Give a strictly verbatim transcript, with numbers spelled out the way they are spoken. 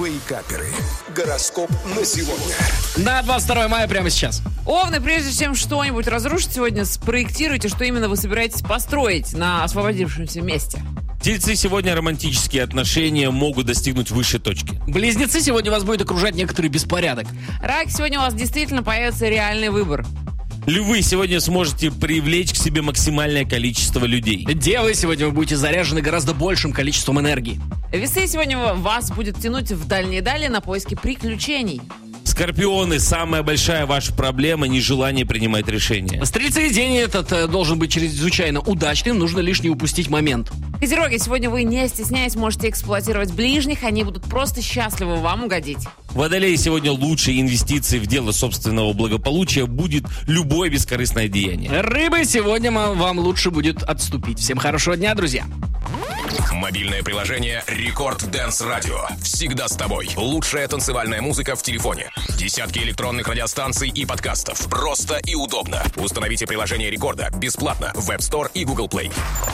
Вейкаперы. Гороскоп на сегодня. На двадцать второе мая прямо сейчас. Овны, прежде чем что-нибудь разрушить сегодня, спроектируйте, что именно вы собираетесь построить на освободившемся месте. Тельцы, сегодня романтические отношения могут достигнуть высшей точки. Близнецы, сегодня вас будет окружать некоторый беспорядок. Рак, сегодня у вас действительно появится реальный выбор. Львы, сегодня сможете привлечь к себе максимальное количество людей. Девы, сегодня вы будете заряжены гораздо большим количеством энергии. Весы, сегодня вас будет тянуть в дальние дали на поиски приключений. Скорпионы, самая большая ваша проблема – нежелание принимать решения. Стрельцы, день этот э, должен быть чрезвычайно удачным, нужно лишь не упустить момент. Козероги, сегодня вы, не стесняясь, можете эксплуатировать ближних, они будут просто счастливы вам угодить. Водолеи, сегодня лучшие инвестиции в дело собственного благополучия будет любое бескорыстное деяние. Рыбы, сегодня вам лучше будет отступить. Всем хорошего дня, друзья. Мобильное приложение Рекорд Дэнс Радио. Всегда с тобой. Лучшая танцевальная музыка в телефоне. Десятки электронных радиостанций и подкастов. Просто и удобно. Установите приложение Рекорда бесплатно в App Store и Google Play.